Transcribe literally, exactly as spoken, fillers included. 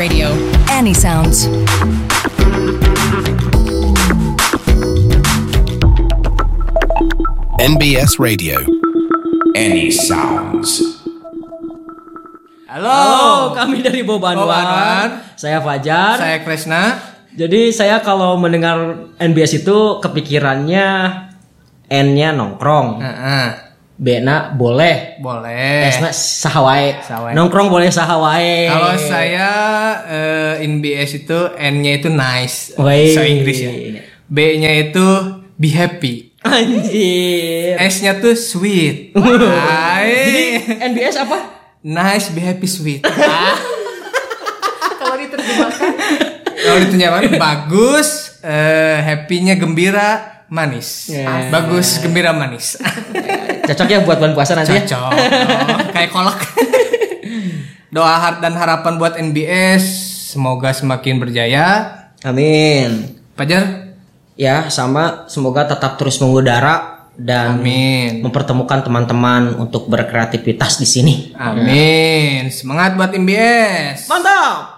Radio. Any Sounds. N B S Radio. Any Sounds. Halo, Halo, kami dari Bobanwan. Bobanwan. Saya Fajar. Saya Kresna. Jadi saya kalau mendengar N B S itu kepikirannya N-nya nongkrong, Heeh. B-na boleh, Boleh. S-na sahawae. Sahawae. Nongkrong boleh sahawae. Kalau saya eh, N B S itu N-nya itu nice. Woi. So Inggris ya. B-nya itu be happy. Anjir. S-nya tuh sweet. Jadi N B S apa? Nice, be happy, sweet. Kalau diterjemahkan, Kalau diterjemahkan bagus, eh, happy-nya gembira, manis. Yeah. Bagus, gembira, manis. Cocok ya buat bulan puasa nanti ya? Cocok. Oh, kayak kolak. Doa har- dan harapan buat N B S semoga semakin berjaya. Amin. Fajar? Ya, sama semoga tetap terus mengudara dan Amin. mempertemukan teman-teman untuk berkreativitas di sini. Amin. Semangat buat M B S. Mantap.